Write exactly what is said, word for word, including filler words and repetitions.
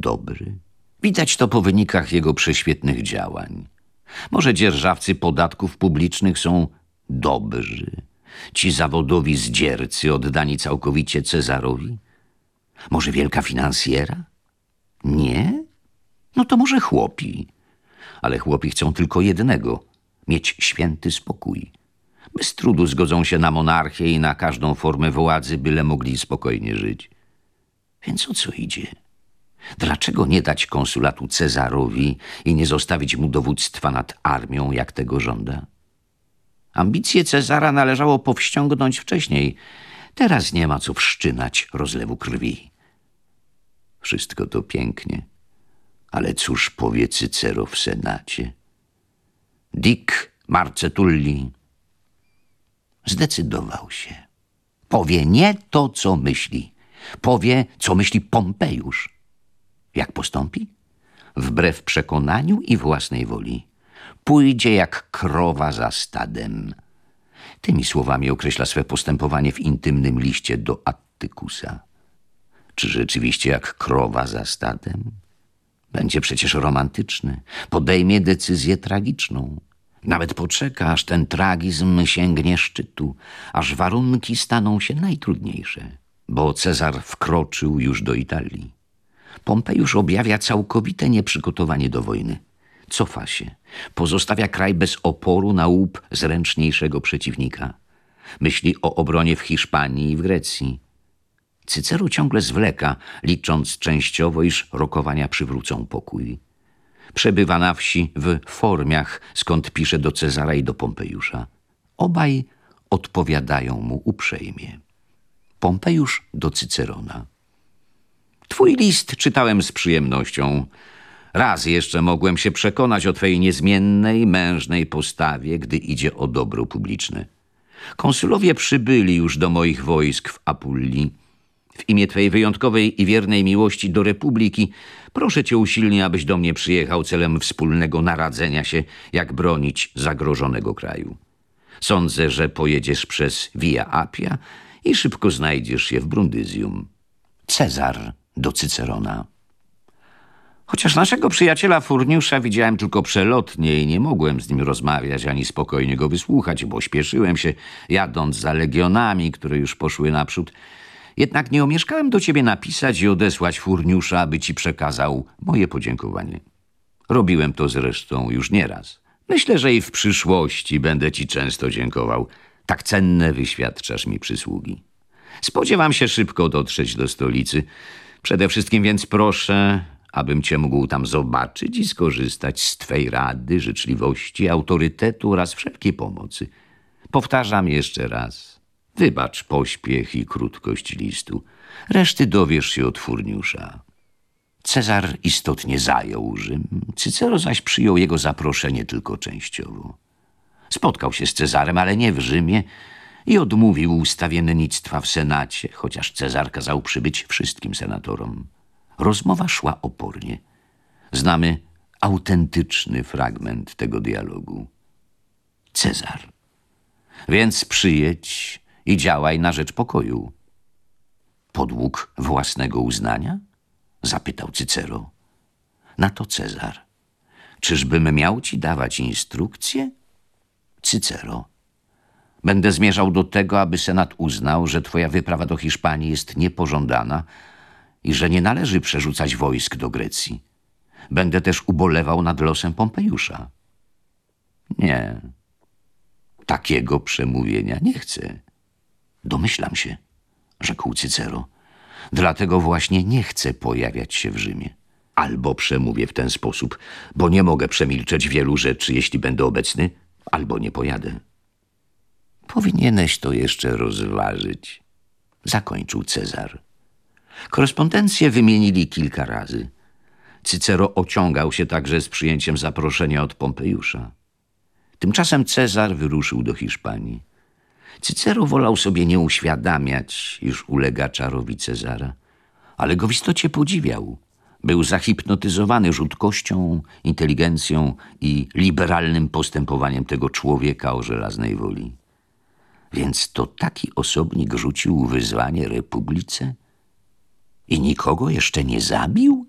dobry. Widać to po wynikach jego prześwietnych działań. Może dzierżawcy podatków publicznych są dobrzy, ci zawodowi zdziercy oddani całkowicie Cezarowi? Może wielka finansjera? Nie? No to może chłopi. Ale chłopi chcą tylko jednego – mieć święty spokój. Bez trudu zgodzą się na monarchię i na każdą formę władzy, byle mogli spokojnie żyć. Więc o co idzie? Dlaczego nie dać konsulatu Cezarowi i nie zostawić mu dowództwa nad armią, jak tego żąda? Ambicje Cezara należało powściągnąć wcześniej. Teraz nie ma co wszczynać rozlewu krwi. Wszystko to pięknie, ale cóż powie Cycero w Senacie? Dic Marcetulli zdecydował się. Powie nie to, co myśli. Powie, co myśli Pompejusz. Jak postąpi? Wbrew przekonaniu i własnej woli. Pójdzie jak krowa za stadem. Tymi słowami określa swe postępowanie w intymnym liście do Attykusa. Czy rzeczywiście jak krowa za stadem? Będzie przecież romantyczny. Podejmie decyzję tragiczną. Nawet poczeka, aż ten tragizm sięgnie szczytu, aż warunki staną się najtrudniejsze. Bo Cezar wkroczył już do Italii. Pompejusz objawia całkowite nieprzygotowanie do wojny. Cofa się. Pozostawia kraj bez oporu na łup zręczniejszego przeciwnika. Myśli o obronie w Hiszpanii i w Grecji. Cycero ciągle zwleka, licząc częściowo, iż rokowania przywrócą pokój. Przebywa na wsi w Formiach, skąd pisze do Cezara i do Pompejusza. Obaj odpowiadają mu uprzejmie. Pompejusz do Cycerona. Twój list czytałem z przyjemnością. Raz jeszcze mogłem się przekonać o twej niezmiennej, mężnej postawie, gdy idzie o dobro publiczne. Konsulowie przybyli już do moich wojsk w Apulii. W imię twej wyjątkowej i wiernej miłości do Republiki proszę cię usilnie, abyś do mnie przyjechał celem wspólnego naradzenia się, jak bronić zagrożonego kraju. Sądzę, że pojedziesz przez Via Appia i szybko znajdziesz się w Brundyzjum. Cezar do Cycerona. Chociaż naszego przyjaciela Furniusza widziałem tylko przelotnie i nie mogłem z nim rozmawiać ani spokojnie go wysłuchać, bo śpieszyłem się, jadąc za legionami, które już poszły naprzód. Jednak nie omieszkałem do ciebie napisać i odesłać Furniusza, aby ci przekazał moje podziękowanie. Robiłem to zresztą już nieraz. Myślę, że i w przyszłości będę ci często dziękował. Tak cenne wyświadczasz mi przysługi. Spodziewam się szybko dotrzeć do stolicy. Przede wszystkim więc proszę, abym cię mógł tam zobaczyć i skorzystać z twej rady, życzliwości, autorytetu oraz wszelkiej pomocy. Powtarzam jeszcze raz. Wybacz pośpiech i krótkość listu. Reszty dowiesz się od Furniusza. Cezar istotnie zajął Rzym, Cycero zaś przyjął jego zaproszenie tylko częściowo. Spotkał się z Cezarem, ale nie w Rzymie i odmówił ustawiennictwa w Senacie, chociaż Cezar kazał przybyć wszystkim senatorom. Rozmowa szła opornie. Znamy autentyczny fragment tego dialogu. Cezar. Więc przyjedź i działaj na rzecz pokoju. Podług własnego uznania? Zapytał Cycero. Na to Cezar. Czyżbym miał ci dawać instrukcje? Cycero. Będę zmierzał do tego, aby Senat uznał, że twoja wyprawa do Hiszpanii jest niepożądana i że nie należy przerzucać wojsk do Grecji. Będę też ubolewał nad losem Pompejusza. Nie, takiego przemówienia nie chcę. Domyślam się, rzekł Cycero. Dlatego właśnie nie chcę pojawiać się w Rzymie. Albo przemówię w ten sposób, bo nie mogę przemilczeć wielu rzeczy, jeśli będę obecny, albo nie pojadę. Powinieneś to jeszcze rozważyć, zakończył Cezar. Korespondencję wymienili kilka razy. Cycero ociągał się także z przyjęciem zaproszenia od Pompejusza. Tymczasem Cezar wyruszył do Hiszpanii. Cycero wolał sobie nie uświadamiać, iż ulega czarowi Cezara, ale go w istocie podziwiał. Był zahipnotyzowany rzutkością, inteligencją i liberalnym postępowaniem tego człowieka o żelaznej woli. Więc to taki osobnik rzucił wyzwanie Republice? I nikogo jeszcze nie zabił?